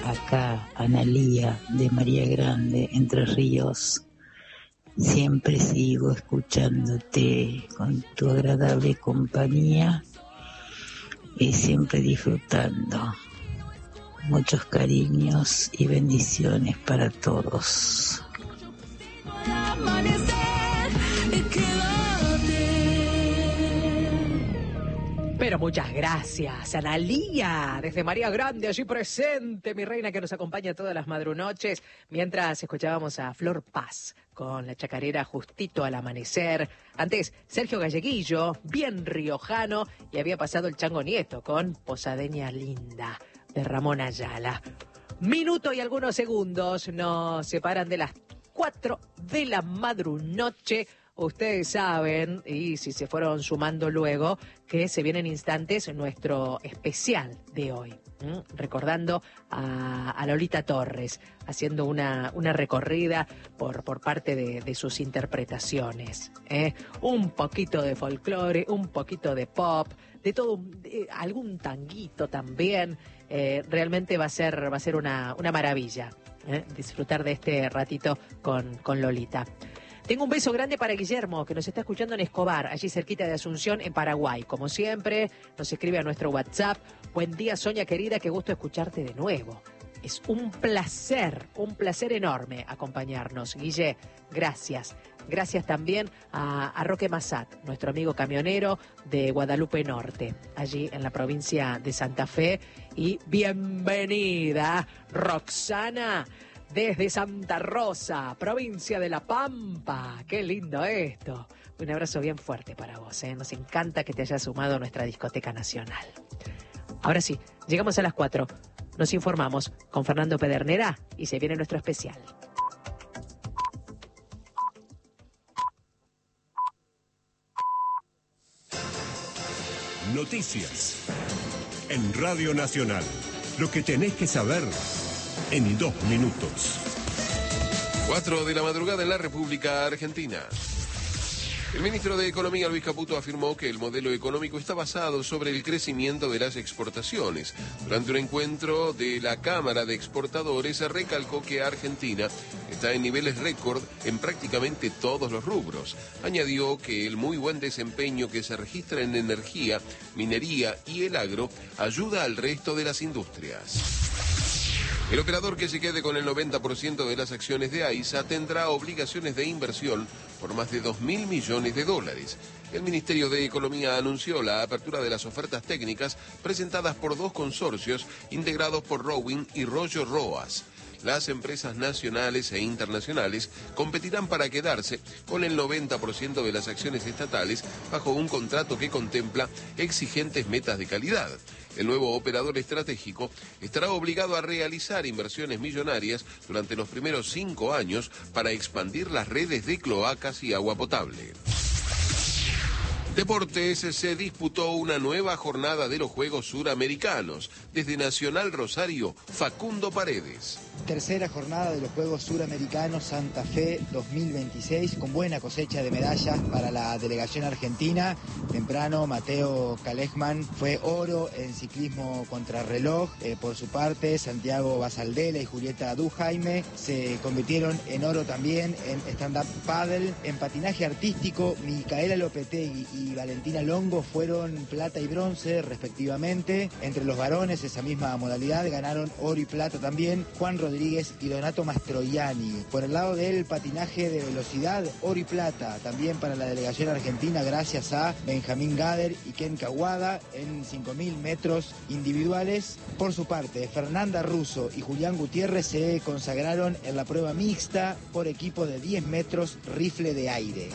acá Analía de María Grande, Entre Ríos. Siempre sigo escuchándote con tu agradable compañía y siempre disfrutando. Muchos cariños y bendiciones para todos. Pero muchas gracias, Analía, desde María Grande, allí presente, mi reina que nos acompaña todas las madrunoches, mientras escuchábamos a Flor Paz con la chacarera Justito al Amanecer. Antes, Sergio Galleguillo, bien riojano, y había pasado el Chango Nieto con Posadeña Linda, de Ramón Ayala. Minuto y algunos segundos nos separan de las 4 de la madrunoche. Ustedes saben, y si se fueron sumando luego, que se viene en instantes nuestro especial de hoy, recordando a Lolita Torres, haciendo una recorrida por parte de sus interpretaciones. Un poquito de folclore, un poquito de pop, de todo, algún tanguito también. Realmente va a ser una maravilla disfrutar de este ratito con Lolita. Tengo un beso grande para Guillermo, que nos está escuchando en Escobar, allí cerquita de Asunción, en Paraguay. Como siempre, nos escribe a nuestro WhatsApp. Buen día, Sonia querida, qué gusto escucharte de nuevo. Es un placer enorme acompañarnos. Guille, gracias. Gracias también a Roque Massat, nuestro amigo camionero de Guadalupe Norte, allí en la provincia de Santa Fe. Y bienvenida, Roxana, desde Santa Rosa, provincia de La Pampa. Qué lindo esto. Un abrazo bien fuerte para vos. Nos encanta que te hayas sumado a nuestra discoteca nacional. Ahora sí, llegamos a las 4. Nos informamos con Fernando Pedernera y se viene nuestro especial. Noticias en Radio Nacional. Lo que tenés que saber en 2 minutos. 4 de la madrugada en la República Argentina. El ministro de Economía, Luis Caputo, afirmó que el modelo económico está basado sobre el crecimiento de las exportaciones. Durante un encuentro de la Cámara de Exportadores, recalcó que Argentina está en niveles récord en prácticamente todos los rubros. Añadió que el muy buen desempeño que se registra en energía, minería y el agro ayuda al resto de las industrias. El operador que se quede con el 90% de las acciones de AISA tendrá obligaciones de inversión por más de $2.000 millones. El Ministerio de Economía anunció la apertura de las ofertas técnicas presentadas por 2 consorcios integrados por Rowing y Rollo Roas. Las empresas nacionales e internacionales competirán para quedarse con el 90% de las acciones estatales bajo un contrato que contempla exigentes metas de calidad. El nuevo operador estratégico estará obligado a realizar inversiones millonarias durante los primeros 5 años para expandir las redes de cloacas y agua potable. Deportes, se disputó una nueva jornada de los Juegos Suramericanos. Desde Nacional Rosario, Facundo Paredes. Tercera jornada de los Juegos Suramericanos Santa Fe 2026, con buena cosecha de medallas para la delegación argentina. Temprano, Mateo Kalejman fue oro en ciclismo contrarreloj. Por su parte, Santiago Basaldela y Julieta Dujaime se convirtieron en oro también en stand-up paddle. En patinaje artístico, Micaela Lopetegui y Valentina Longo fueron plata y bronce respectivamente. Entre los varones, esa misma modalidad, ganaron oro y plata también Juan Rodríguez y Donato Mastroianni. Por el lado del patinaje de velocidad, oro y plata también para la delegación argentina gracias a Benjamín Gader y Ken Kawada en 5.000 metros individuales. Por su parte, Fernanda Russo y Julián Gutiérrez se consagraron en la prueba mixta por equipo de 10 metros rifle de aire.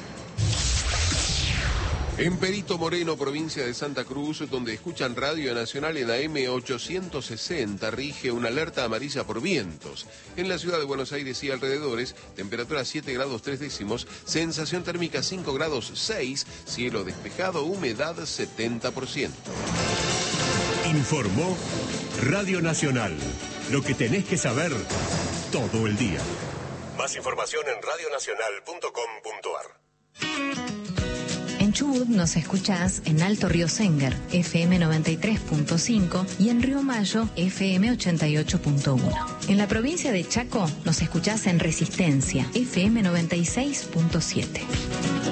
En Perito Moreno, provincia de Santa Cruz, donde escuchan Radio Nacional en AM 860, rige una alerta amarilla por vientos. En la ciudad de Buenos Aires y alrededores, temperatura 7 grados 3 décimos, sensación térmica 5 grados 6, cielo despejado, humedad 70%. Informó Radio Nacional. Lo que tenés que saber todo el día. Más información en radionacional.com.ar. Chubut nos escuchás en Alto Río Senguer, FM 93.5 y en Río Mayo, FM 88.1. En la provincia de Chaco nos escuchás en Resistencia, FM 96.7.